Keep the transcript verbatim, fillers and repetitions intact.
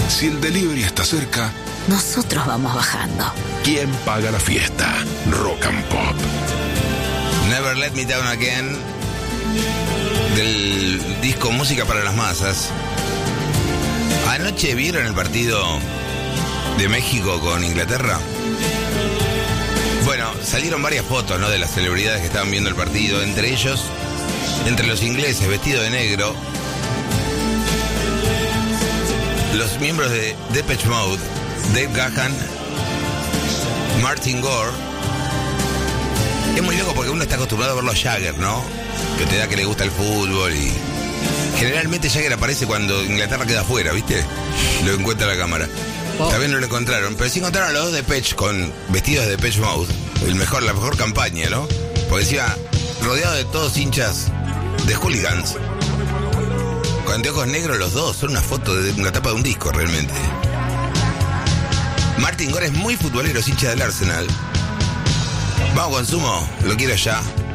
Si el delivery está cerca, nosotros vamos bajando. ¿Quién paga la fiesta? Rock and Pop. Never Let Me Down Again, del disco Música para las Masas. ¿Anoche vieron el partido de México con Inglaterra? Bueno, salieron varias fotos, ¿no?, de las celebridades que estaban viendo el partido. Entre ellos, entre los ingleses vestidos de negro, los miembros de Depeche Mode, Dave Gahan, Martin Gore. Es muy loco porque uno está acostumbrado a verlo a Jagger, ¿no? Que te da que le gusta el fútbol y... Generalmente Jagger aparece cuando Inglaterra queda afuera, ¿viste? Lo encuentra la cámara. Oh. También no lo encontraron, pero sí encontraron a los dos de Depeche con vestidos de Depeche Mode. El mejor, la mejor campaña, ¿no? Porque encima rodeado de todos hinchas de hooligans. Con anteojos negros los dos, son una foto de una tapa de un disco realmente. Martin Gore es muy futbolero, es hincha del Arsenal. Vamos, Consumo, lo quiero ya.